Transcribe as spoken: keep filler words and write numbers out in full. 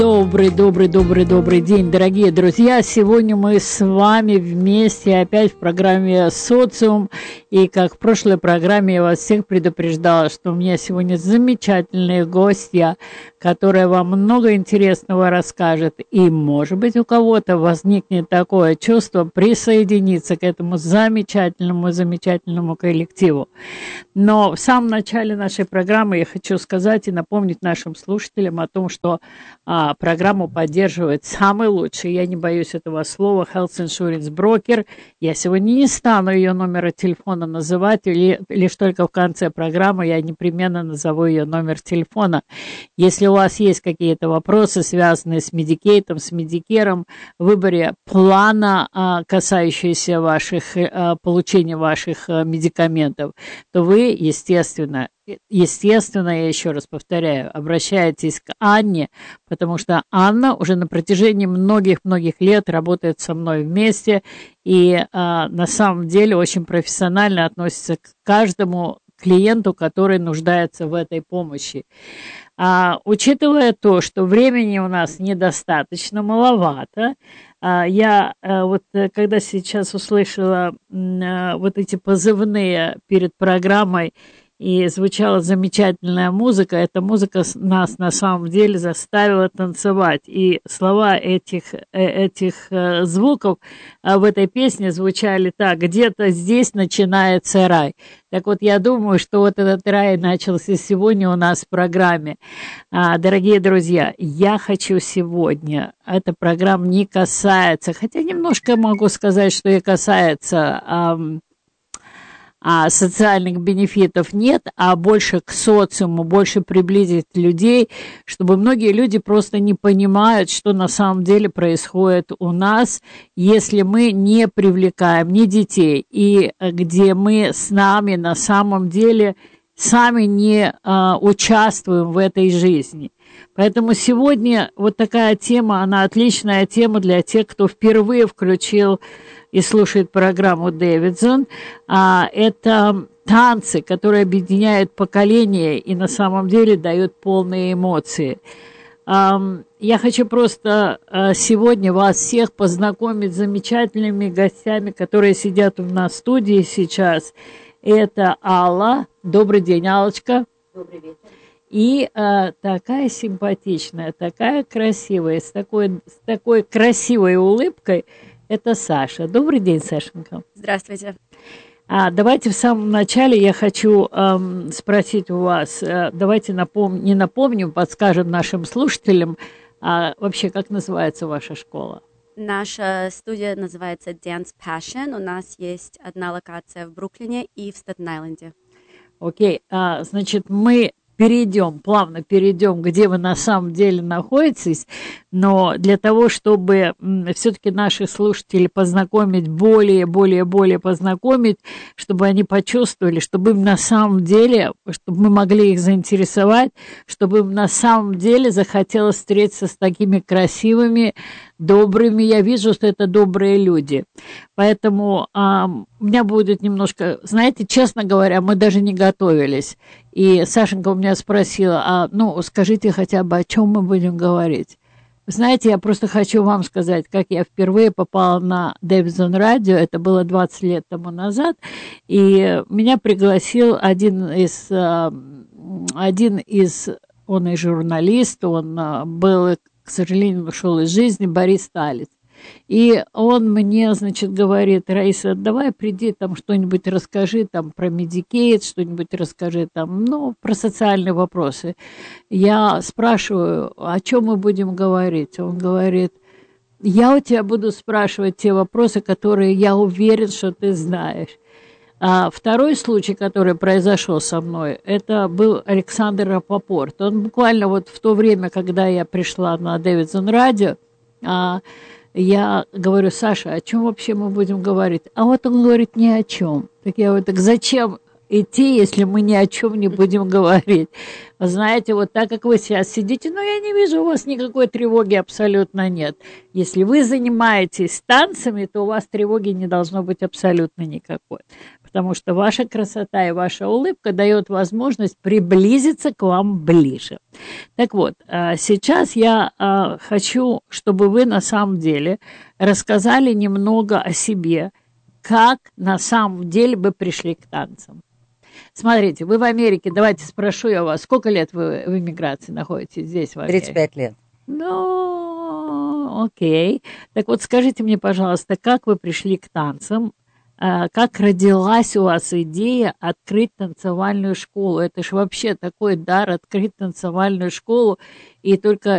Добрый, добрый, добрый, добрый день, дорогие друзья! Сегодня мы с вами вместе опять в программе «Социум». И как в прошлой программе я вас всех предупреждала, что у меня сегодня замечательные гостья, которая вам много интересного расскажет. И, может быть, у кого-то возникнет такое чувство присоединиться к этому замечательному, замечательному коллективу. Но в самом начале нашей программы я хочу сказать и напомнить нашим слушателям о том, что а, программу поддерживает самый лучший, я не боюсь этого слова, Health Insurance Broker. Я сегодня не стану ее номера телефона называть, или, лишь только в конце программы я непременно назову ее номер телефона. Если у вас есть какие-то вопросы, связанные с Медикейтом, с Медикером, в выборе плана, а, касающиеся ваших, а, получения ваших а, медикаментов, то вы, естественно, Естественно, я еще раз повторяю, обращайтесь к Анне, потому что Анна уже на протяжении многих-многих лет работает со мной вместе и а, на самом деле очень профессионально относится к каждому клиенту, который нуждается в этой помощи. А, учитывая то, что времени у нас недостаточно, маловато, а, я а, вот когда сейчас услышала а, вот эти позывные перед программой, и звучала замечательная музыка. Эта музыка нас на самом деле заставила танцевать. И слова этих, этих звуков в этой песне звучали так: где-то здесь начинается рай. Так вот, я думаю, что вот этот рай начался сегодня у нас в программе. Дорогие друзья, я хочу сегодня, эта программа не касается, хотя немножко могу сказать, что и касается... А социальных бенефитов нет, а больше к социуму, больше приблизить людей, чтобы многие люди просто не понимают, что на самом деле происходит у нас, если мы не привлекаем ни детей, и где мы с нами на самом деле сами не а, участвуем в этой жизни. Поэтому сегодня вот такая тема, она отличная тема для тех, кто впервые включил и слушает программу Дэвидсон. А, это танцы, которые объединяют поколения и на самом деле дают полные эмоции. А, я хочу просто а, сегодня вас всех познакомить с замечательными гостями, которые сидят у нас в студии сейчас. Это Алла. Добрый день, Аллочка. Добрый вечер. И а, такая симпатичная, такая красивая, с такой, с такой красивой улыбкой, это Саша. Добрый день, Сашенька. Здравствуйте. А, давайте в самом начале я хочу эм, спросить у вас, э, давайте напом- не напомним, подскажем нашим слушателям, а, вообще, как называется ваша школа? Наша студия называется Dance Passion. У нас есть одна локация в Бруклине и в Статен-Айленде. Окей, а, значит, мы... перейдем, плавно перейдем, где вы на самом деле находитесь, но для того, чтобы все-таки наших слушателей познакомить, более, более, более познакомить, чтобы они почувствовали, чтобы им на самом деле, чтобы мы могли их заинтересовать, чтобы им на самом деле захотелось встретиться с такими красивыми, добрыми. Я вижу, что это добрые люди. Поэтому а, у меня будет немножко, знаете, честно говоря, мы даже не готовились. И Сашенька у меня спросила, а, ну, скажите хотя бы, о чем мы будем говорить. Знаете, я просто хочу вам сказать, как я впервые попала на Дэвидсон радио, это было двадцать лет тому назад, и меня пригласил один из, один из, он и журналист, он был, к сожалению, ушел из жизни, Борис Талец. И он мне, значит, говорит: Раиса, давай приди, там что-нибудь расскажи там про Медикейт, что-нибудь расскажи там, ну, про социальные вопросы. Я спрашиваю, о чем мы будем говорить? Он говорит: я у тебя буду спрашивать те вопросы, которые я уверен, что ты знаешь. А второй случай, который произошел со мной, это был Александр Рапопорт. Он буквально вот в то время, когда я пришла на Дэвидсон радио, я говорю: Саша, о чем вообще мы будем говорить? А вот он говорит: ни о чем. Так я говорю: так зачем идти, если мы ни о чем не будем говорить. Вы знаете, вот так как вы сейчас сидите, ну, я не вижу, у вас никакой тревоги абсолютно нет. Если вы занимаетесь танцами, то у вас тревоги не должно быть абсолютно никакой. Потому что ваша красота и ваша улыбка дает возможность приблизиться к вам ближе. Так вот, сейчас я хочу, чтобы вы на самом деле рассказали немного о себе, как на самом деле вы пришли к танцам. Смотрите, вы в Америке, давайте спрошу я вас, сколько лет вы в эмиграции находитесь здесь, в Америке? тридцать пять лет. Ну, окей. Так вот, скажите мне, пожалуйста, как вы пришли к танцам? Как родилась у вас идея открыть танцевальную школу? Это ж вообще такой дар, открыть танцевальную школу, и только